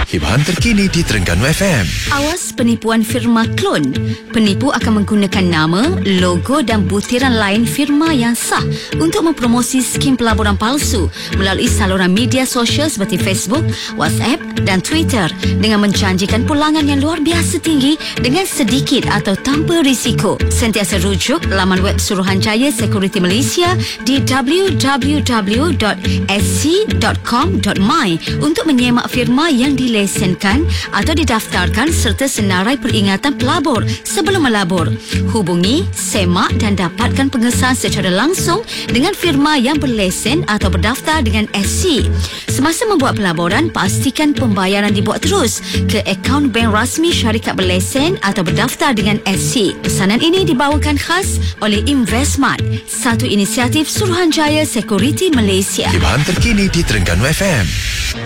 Hiburan terkini di Terengganu FM. Awas penipuan firma klon. Penipu akan menggunakan nama, logo dan butiran lain firma yang sah untuk mempromosi skim pelaburan palsu melalui saluran media sosial seperti Facebook, WhatsApp dan Twitter dengan menjanjikan pulangan yang luar biasa tinggi dengan sedikit atau tanpa risiko. Sentiasa rujuk laman web Suruhanjaya Security Malaysia di www.sc.com.my untuk menyemak firma yang dilesenkan atau didaftarkan serta senarai peringatan pelabur sebelum melabur. Hubungi, semak dan dapatkan pengesahan secara langsung dengan firma yang berlesen atau berdaftar dengan SC. Semasa membuat pelaburan, pastikan pembayaran dibuat terus ke akaun bank rasmi syarikat berlesen atau berdaftar dengan SC. Pesanan ini dibawakan khas oleh Investmart, satu inisiatif Suruhanjaya Security Malaysia. Hiburan terkini di Terengganu FM.